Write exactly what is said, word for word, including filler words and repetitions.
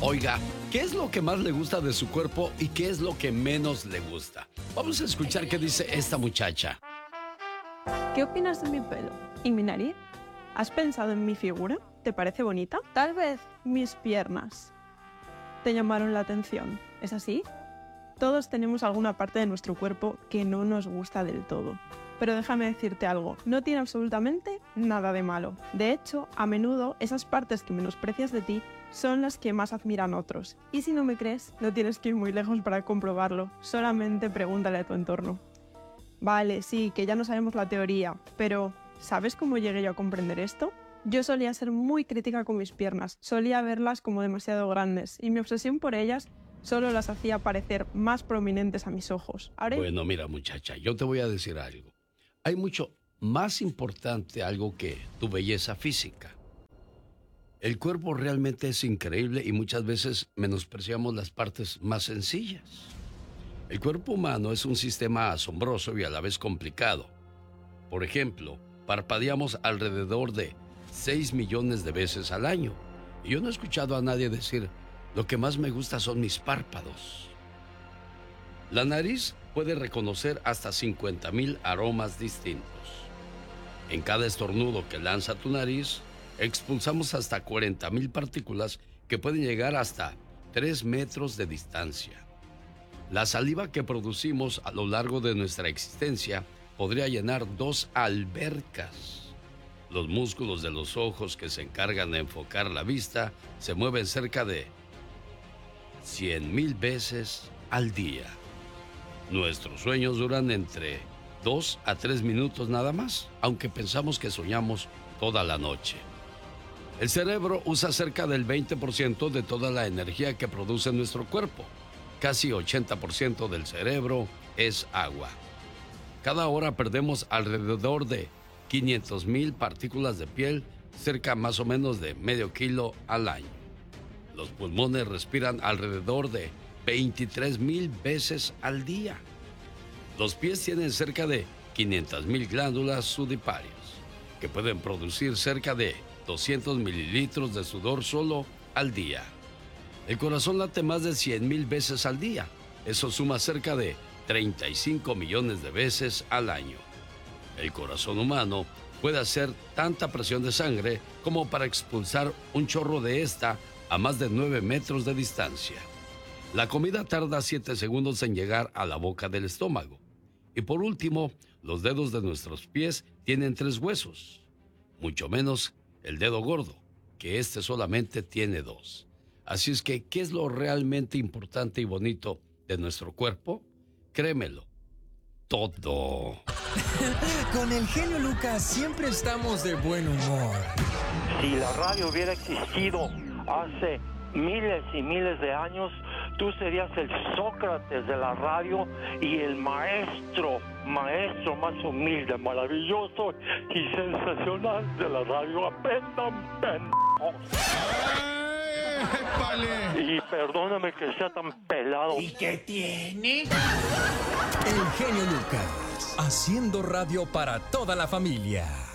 Oiga, ¿qué es lo que más le gusta de su cuerpo y qué es lo que menos le gusta? Vamos a escuchar qué dice esta muchacha. ¿Qué opinas de mi pelo y mi nariz? ¿Has pensado en mi figura? ¿Te parece bonita? Tal vez mis piernas te llamaron la atención. ¿Es así? Todos tenemos alguna parte de nuestro cuerpo que no nos gusta del todo. Pero déjame decirte algo, no tiene absolutamente nada de malo. De hecho, a menudo esas partes que menosprecias de ti son las que más admiran otros. Y si no me crees, no tienes que ir muy lejos para comprobarlo. Solamente pregúntale a tu entorno. Vale, sí, que ya no sabemos la teoría, pero ¿sabes cómo llegué yo a comprender esto? Yo solía ser muy crítica con mis piernas, solía verlas como demasiado grandes y mi obsesión por ellas solo las hacía parecer más prominentes a mis ojos. Ahora... Bueno, mira muchacha, yo te voy a decir algo. Hay mucho más importante algo que tu belleza física. El cuerpo realmente es increíble y muchas veces menospreciamos las partes más sencillas. El cuerpo humano es un sistema asombroso y a la vez complicado. Por ejemplo, parpadeamos alrededor de seis millones de veces al año. Y yo no he escuchado a nadie decir, lo que más me gusta son mis párpados. La nariz puede reconocer hasta cincuenta mil aromas distintos. En cada estornudo que lanza tu nariz, expulsamos hasta cuarenta mil partículas que pueden llegar hasta tres metros de distancia. La saliva que producimos a lo largo de nuestra existencia podría llenar dos albercas. Los músculos de los ojos que se encargan de enfocar la vista se mueven cerca de cien mil veces al día. Nuestros sueños duran entre dos a tres minutos nada más, aunque pensamos que soñamos toda la noche. El cerebro usa cerca del veinte por ciento de toda la energía que produce nuestro cuerpo. Casi ochenta por ciento del cerebro es agua. Cada hora perdemos alrededor de quinientas mil partículas de piel, cerca más o menos de medio kilo al año. Los pulmones respiran alrededor de veintitrés mil veces al día. Los pies tienen cerca de quinientas mil glándulas sudiparias, que pueden producir cerca de doscientos mililitros de sudor solo al día. El corazón late más de cien mil veces al día. Eso suma cerca de treinta y cinco millones de veces al año. El corazón humano puede hacer tanta presión de sangre como para expulsar un chorro de esta a más de nueve metros de distancia. La comida tarda siete segundos en llegar a la boca del estómago. Y por último, los dedos de nuestros pies tienen tres huesos, mucho menos el dedo gordo, que este solamente tiene dos. Así es que, ¿qué es lo realmente importante y bonito de nuestro cuerpo? Créemelo, todo. Con el genio Lucas siempre estamos de buen humor. Si la radio hubiera existido hace miles y miles de años, tú serías el Sócrates de la radio y el maestro, maestro más humilde, maravilloso y sensacional de la radio. Aprendan, pendejos. Vale. Y perdóname que sea tan pelado. ¿Y qué tiene? El genio Lucas, haciendo radio para toda la familia.